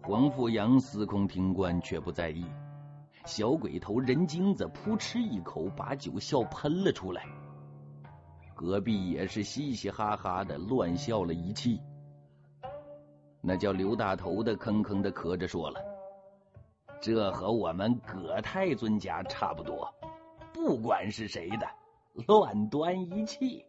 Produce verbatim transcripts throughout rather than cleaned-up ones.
黄富阳司空听官却不在意，小鬼头人精子扑哧一口把酒笑喷了出来，隔壁也是嘻嘻哈哈的乱笑了一气。那叫刘大头的吭吭的咳着说了，这和我们葛太尊家差不多，不管是谁的，乱端一气。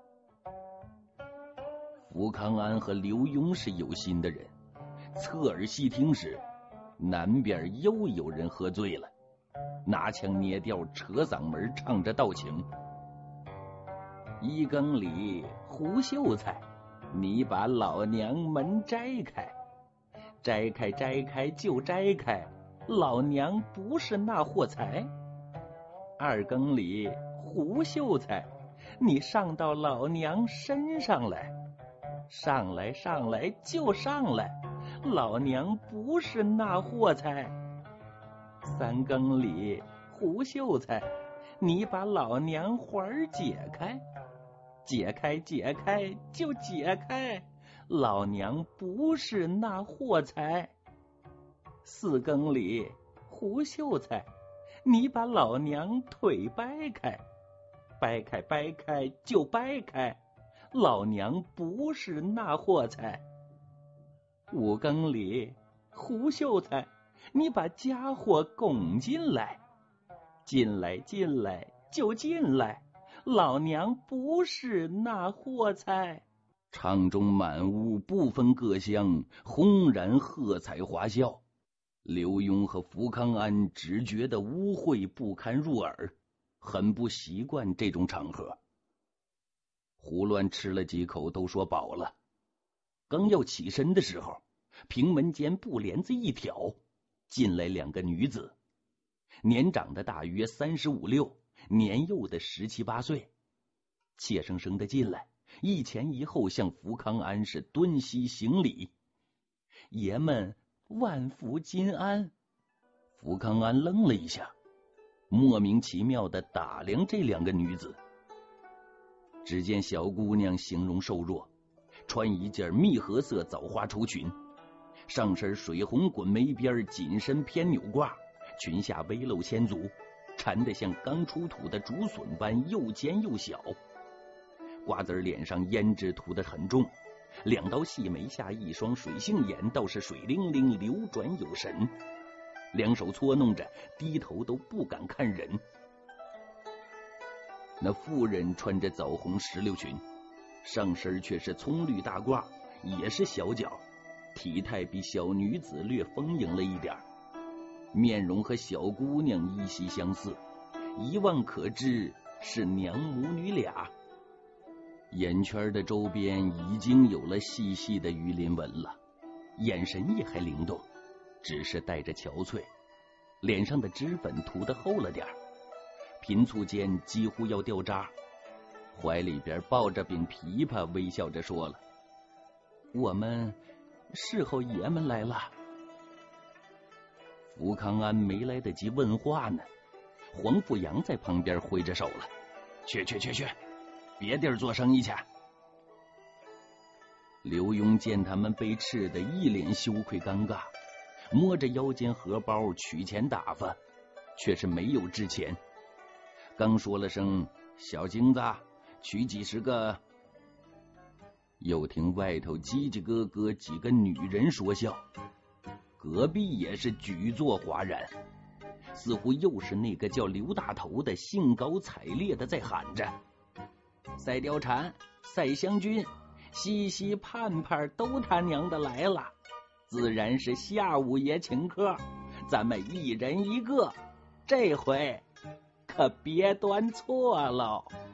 福康安和刘墉是有心的人，侧耳细听时，南边又有人喝醉了，拿腔捏调扯嗓门唱着道情。一更里胡秀才，你把老娘门摘开，摘开摘开就摘开，老娘不是那货财。二更里胡秀才，你上到老娘身上来，上来上来就上来，老娘不是那货财。三更里胡秀才，你把老娘环解开，解开解开就解开，老娘不是那货财。四更里胡秀才，你把老娘腿掰开，掰开掰开就掰开，老娘不是那货财。五更里胡秀才，你把家伙拱进来，进来进来就进来，老娘不是那货财。场中满屋不分各乡，轰然喝彩花笑。刘墉和福康安只觉得污秽不堪入耳，很不习惯这种场合。胡乱吃了几口，都说饱了。刚要起身的时候，平门间布帘子一挑，进来两个女子，年长的大约三十五六，年幼的十七八岁，怯生生的进来，一前一后向福康安是蹲膝行礼。爷们万福金安。福康安愣了一下，莫名其妙的打量这两个女子。只见小姑娘形容瘦弱，穿一件蜜合色枣花绸裙，上身水红滚眉边，紧身偏扭褂，裙下微露千足，缠得像刚出土的竹笋般又尖又小。瓜子脸上胭脂涂得很重，两道细眉下一双水性眼倒是水灵灵流转有神，两手搓弄着，低头都不敢看人。那妇人穿着枣红石榴裙，上身却是葱绿大褂，也是小脚，体态比小女子略丰盈了一点，面容和小姑娘依稀相似，一望可知是娘母女俩。眼圈的周边已经有了细细的鱼鳞纹了，眼神也还灵动，只是带着憔悴，脸上的脂粉涂得厚了点，频促间几乎要掉渣，怀里边抱着柄琵琶，微笑着说了，我们侍候爷们来了。福康安没来得及问话呢，黄富阳在旁边挥着手了，去去去去，别地儿做生意去。刘墉见他们被吃得一脸羞愧尴尬，摸着腰间荷包取钱打发，却是没有值钱。刚说了声小金子取几十个，又听外头叽叽咯咯几个女人说笑，隔壁也是举座哗然，似乎又是那个叫刘大头的兴高采烈的在喊着，赛貂蝉，赛湘君，西西盼盼都他娘的来了，自然是夏五爷请客，咱们一人一个，这回可别端错喽。